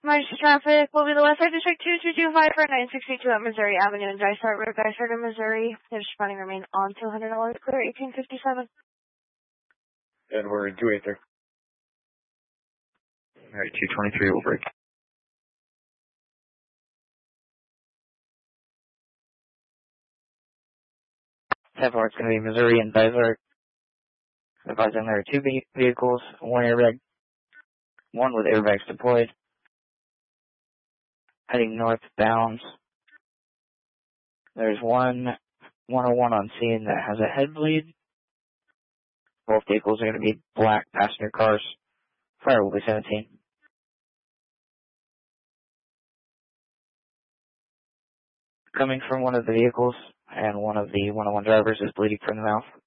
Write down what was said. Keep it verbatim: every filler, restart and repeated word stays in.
March traffic will be the West Side District two two two five for nine sixty-two at Missouri Avenue in Dysart Road, Dysart, Missouri. The responding remain on two hundred dollars clear, eighteen fifty-seven. And we're in two eighty-three. Alright, two twenty-three will break. ten four, it's going to be Missouri and Dysart. Advising there are two vehicles, one airbag, one with airbags deployed. Heading northbound. There's one one oh one on scene that has a head bleed. Both vehicles are going to be black passenger cars. Fire will be seventeen. Coming from one of the vehicles, and one of the one oh one drivers is bleeding from the mouth.